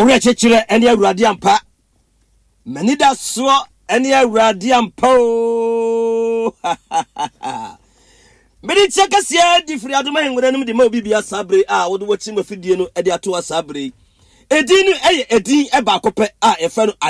we chechere ene awurade ampa manida so ene awurade ampa o medi cheka sia di firi adoma hengore no de ma bibia sabre a wo de wachi mafidie no e de ato sabre edin no eye edin e ba kope a e fa no